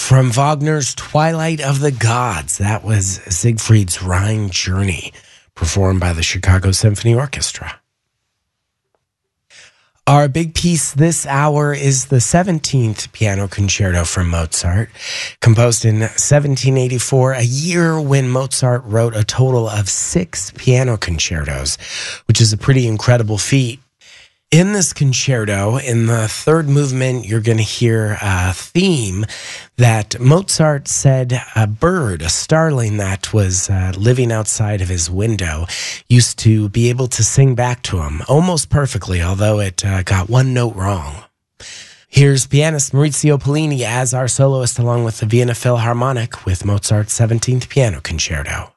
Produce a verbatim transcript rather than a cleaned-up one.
From Wagner's Twilight of the Gods, that was Siegfried's Rhine Journey, performed by the Chicago Symphony Orchestra. Our big piece this hour is the seventeenth Piano Concerto from Mozart, composed in seventeen eighty-four, a year when Mozart wrote a total of six piano concertos, which is a pretty incredible feat. In this concerto, in the third movement, you're going to hear a theme that Mozart said a bird, a starling that was uh, living outside of his window, used to be able to sing back to him almost perfectly, although it uh, got one note wrong. Here's pianist Maurizio Pollini as our soloist along with the Vienna Philharmonic with Mozart's seventeenth Piano Concerto.